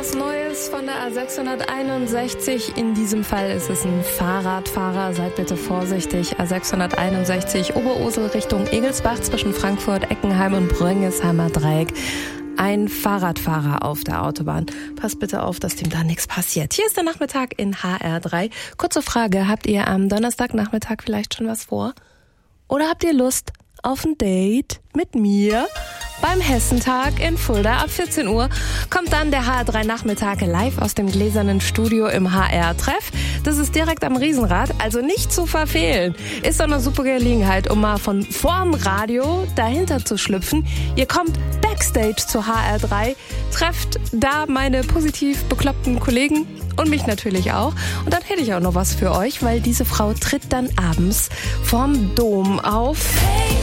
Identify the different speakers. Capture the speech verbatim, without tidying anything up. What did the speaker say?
Speaker 1: was Neues von der A sechshunderteinundsechzig. In diesem Fall ist es ein Fahrradfahrer. Seid bitte vorsichtig. A sechshunderteinundsechzig Oberursel Richtung Egelsbach zwischen Frankfurt, Eckenheim und Bröngesheimer Dreieck. Ein Fahrradfahrer auf der Autobahn. Passt bitte auf, dass dem da nichts passiert. Hier ist der Nachmittag in H R drei. Kurze Frage, habt ihr am Donnerstagnachmittag vielleicht schon was vor? Oder habt ihr Lust auf ein Date mit mir? Beim Hessentag in Fulda ab vierzehn Uhr kommt dann der H R drei Nachmittag live aus dem gläsernen Studio im H R-Treff. Das ist direkt am Riesenrad, also nicht zu verfehlen. Ist doch eine super Gelegenheit, um mal von vorm Radio dahinter zu schlüpfen. Ihr kommt Backstage zu H R drei, trefft da meine positiv bekloppten Kollegen und mich natürlich auch. Und dann hätte ich auch noch was für euch, weil diese Frau tritt dann abends vorm Dom auf. Hey.